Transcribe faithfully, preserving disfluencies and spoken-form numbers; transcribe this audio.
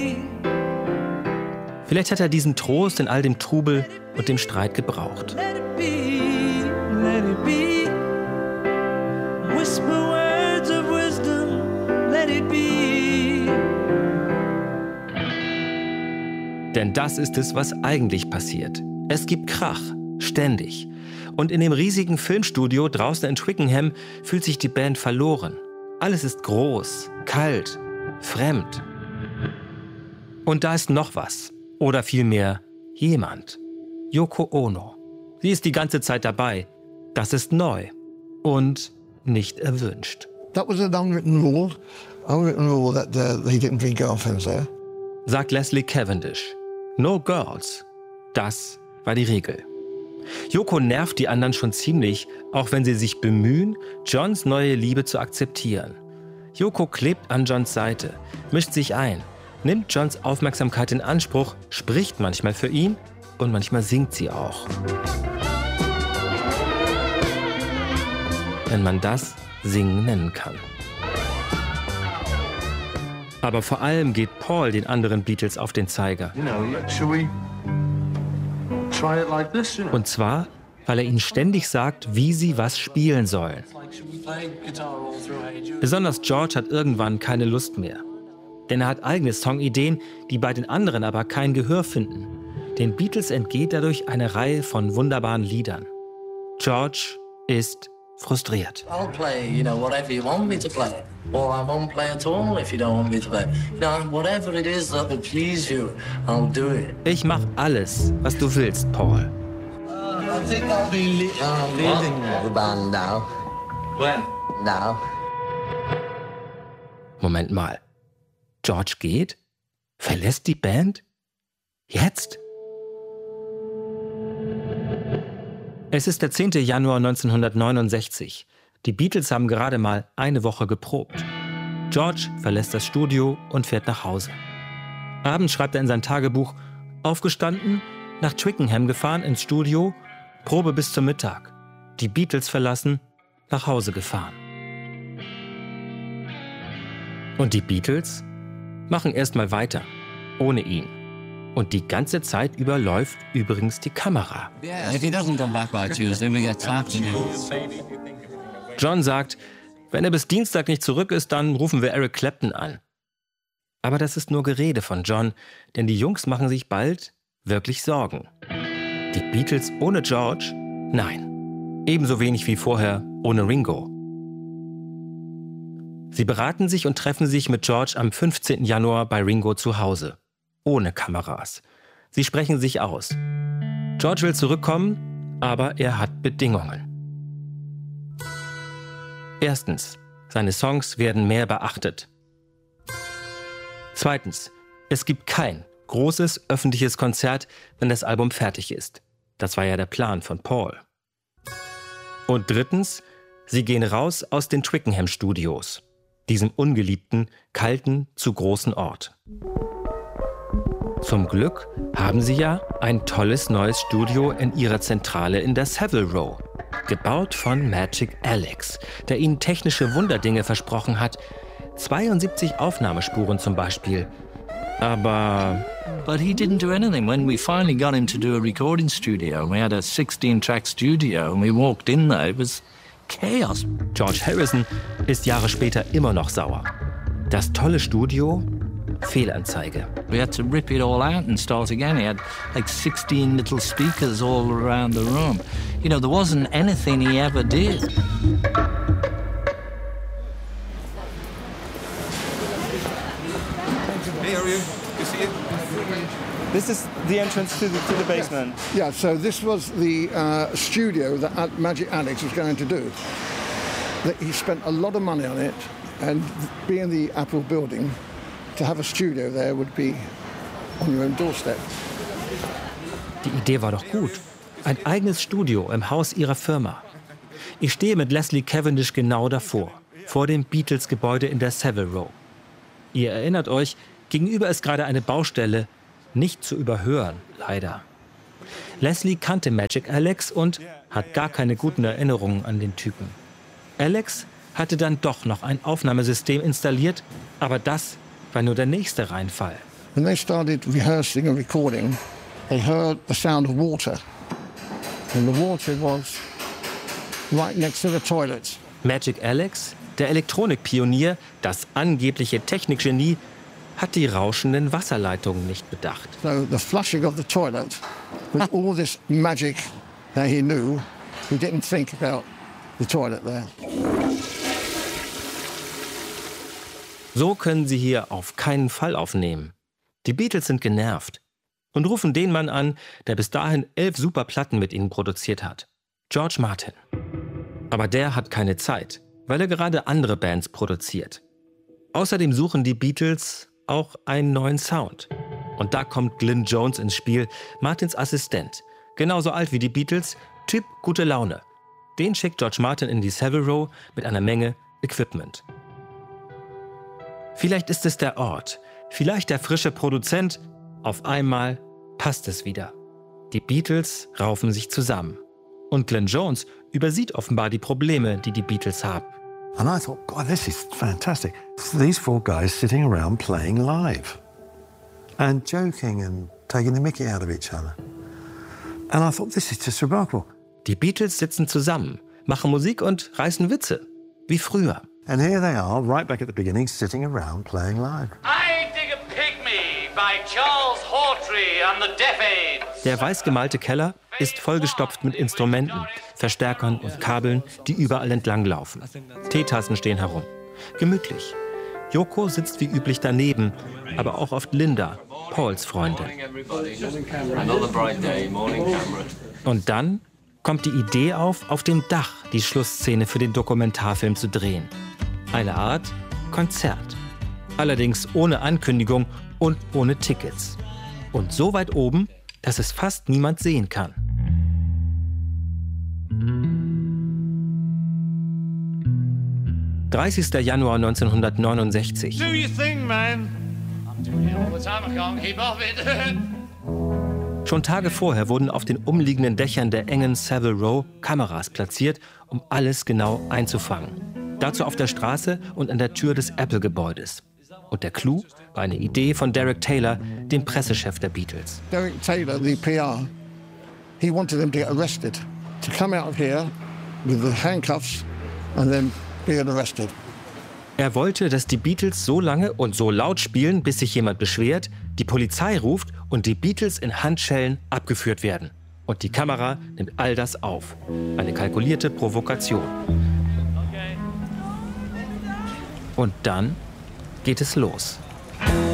Vielleicht hat er diesen Trost in all dem Trubel und dem Streit gebraucht. Let it be, let it be. Whisper words of wisdom, let it be. Denn das ist es, was eigentlich passiert. Es gibt Krach, ständig. Und in dem riesigen Filmstudio draußen in Twickenham fühlt sich die Band verloren. Alles ist groß, kalt, fremd. Und da ist noch was. Oder vielmehr jemand. Yoko Ono. Sie ist die ganze Zeit dabei. Das ist neu. Und nicht erwünscht. That was an unwritten rule. Unwritten rule that uh, they didn't bring girlfriends there. Sagt Leslie Cavendish. No girls. Das war die Regel. Yoko nervt die anderen schon ziemlich, auch wenn sie sich bemühen, Johns neue Liebe zu akzeptieren. Yoko klebt an Johns Seite, mischt sich ein, nimmt Johns Aufmerksamkeit in Anspruch, spricht manchmal für ihn und manchmal singt sie auch. Wenn man das Singen nennen kann. Aber vor allem geht Paul den anderen Beatles auf den Zeiger. Und zwar, weil er ihnen ständig sagt, wie sie was spielen sollen. Besonders George hat irgendwann keine Lust mehr. Denn er hat eigene Songideen, die bei den anderen aber kein Gehör finden. Den Beatles entgeht dadurch eine Reihe von wunderbaren Liedern. George ist frustriert. I'll play, you know, whatever you want me to play. Or I won't play at all if you don't want me to play. You know, whatever it is that will please you, I'll do it. Ich mach alles, was du willst, Paul. Uh, I think I'll be le I'm leaving the band now. When? Now. Moment mal. George geht? Verlässt die Band? Jetzt? Es ist der zehnte Januar neunzehnhundertneunundsechzig. Die Beatles haben gerade mal eine Woche geprobt. George verlässt das Studio und fährt nach Hause. Abends schreibt er in sein Tagebuch: Aufgestanden, nach Twickenham gefahren ins Studio, Probe bis zum Mittag. Die Beatles verlassen, nach Hause gefahren. Und die Beatles machen erstmal weiter, ohne ihn. Und die ganze Zeit über läuft übrigens die Kamera. John sagt, wenn er bis Dienstag nicht zurück ist, dann rufen wir Eric Clapton an. Aber das ist nur Gerede von John, denn die Jungs machen sich bald wirklich Sorgen. Die Beatles ohne George? Nein. Ebenso wenig wie vorher ohne Ringo. Sie beraten sich und treffen sich mit George am fünfzehnten Januar bei Ringo zu Hause. Ohne Kameras. Sie sprechen sich aus. George will zurückkommen, aber er hat Bedingungen. Erstens, seine Songs werden mehr beachtet. Zweitens, es gibt kein großes öffentliches Konzert, wenn das Album fertig ist. Das war ja der Plan von Paul. Und drittens, sie gehen raus aus den Twickenham-Studios, diesem ungeliebten, kalten, zu großen Ort. Zum Glück haben sie ja ein tolles neues Studio in ihrer Zentrale in der Savile Row, gebaut von Magic Alex, der ihnen technische Wunderdinge versprochen hat. zweiundsiebzig Aufnahmespuren zum Beispiel. Aber... But he didn't do anything. When we finally got him to do a recording studio, we had a sixteen track studio and we walked in there, it was chaos. George Harrison ist Jahre später immer noch sauer. Das tolle Studio... Fehlanzeige. We had to rip it all out and start again. He had like sixteen little speakers all around the room. You know, there wasn't anything he ever did. Hey, how are you? Good to see you. This is the entrance to the, to the basement. Yeah, so this was the uh, studio that Magic Alex was going to do. He spent a lot of money on it, and being the Apple building, to have a studio there would be on your own doorstep. Die Idee war doch gut. Ein eigenes Studio im Haus ihrer Firma. Ich stehe mit Leslie Cavendish genau davor, vor dem Beatles-Gebäude in der Savile Row. Ihr erinnert euch, gegenüber ist gerade eine Baustelle, nicht zu überhören, leider. Leslie kannte Magic Alex und hat gar keine guten Erinnerungen an den Typen. Alex hatte dann doch noch ein Aufnahmesystem installiert, aber das war nur der nächste Reinfall. When they started rehearsing and recording, they heard the sound of water. And the water was right next to the toilets. Magic Alex, der Elektronikpionier, das angebliche Technikgenie, hat die rauschenden Wasserleitungen nicht bedacht. So the flushing of the toilet, with all this magic that he knew, he didn't think about the toilet there. So können sie hier auf keinen Fall aufnehmen. Die Beatles sind genervt und rufen den Mann an, der bis dahin elf super Platten mit ihnen produziert hat. George Martin. Aber der hat keine Zeit, weil er gerade andere Bands produziert. Außerdem suchen die Beatles auch einen neuen Sound. Und da kommt Glyn Jones ins Spiel, Martins Assistent. Genauso alt wie die Beatles, Typ gute Laune. Den schickt George Martin in die Savile Row mit einer Menge Equipment. Vielleicht ist es der Ort, vielleicht der frische Produzent. Auf einmal passt es wieder. Die Beatles raufen sich zusammen. Und Glyn Jones übersieht offenbar die Probleme, die die Beatles haben. And I thought, God, this is fantastic. These four guys sitting around playing live and joking and taking the mickey out of each other. And I thought, this is just remarkable. Die Beatles sitzen zusammen, machen Musik und reißen Witze, wie früher. And here they are, right back at the beginning, sitting around playing live. I Dig a Pygmy by Charles Hawtrey and the Deaf Aids. Der weiß gemalte Keller ist vollgestopft mit Instrumenten, Verstärkern und Kabeln, die überall entlang laufen. Teetassen stehen herum. Gemütlich. Yoko sitzt wie üblich daneben, aber auch oft Linda, Pauls Freundin. Und dann kommt die Idee auf, auf dem Dach die Schlussszene für den Dokumentarfilm zu drehen. Eine Art Konzert. Allerdings ohne Ankündigung und ohne Tickets. Und so weit oben, dass es fast niemand sehen kann. dreißigster Januar neunzehnhundertneunundsechzig. Do your thing, man. I'm doing it all the time, I can't keep off it. Schon Tage vorher wurden auf den umliegenden Dächern der engen Savile Row Kameras platziert, um alles genau einzufangen. Dazu auf der Straße und an der Tür des Apple-Gebäudes. Und der Clou war eine Idee von Derek Taylor, dem Pressechef der Beatles. Derek Taylor, the P R, he wanted them to get arrested, to come out of here with the handcuffs and then be arrested. Er wollte, dass die Beatles so lange und so laut spielen, bis sich jemand beschwert, die Polizei ruft und die Beatles in Handschellen abgeführt werden. Und die Kamera nimmt all das auf. Eine kalkulierte Provokation. Und dann geht es los.